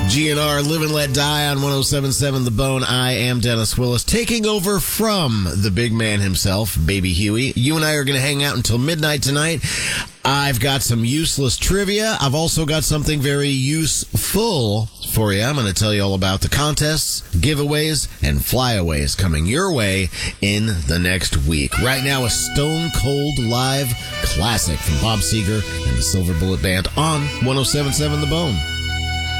GNR, Live and Let Die on 107.7 The Bone. I am Dennis Willis, taking over from the big man himself, Baby Huey. You and I are going to hang out until midnight tonight. I've got some useless trivia. I've also got something very useful for you. I'm going to tell you all about the contests, giveaways, and flyaways coming your way in the next week. Right now, a Stone Cold Live classic from Bob Seger and the Silver Bullet Band on 107.7 The Bone.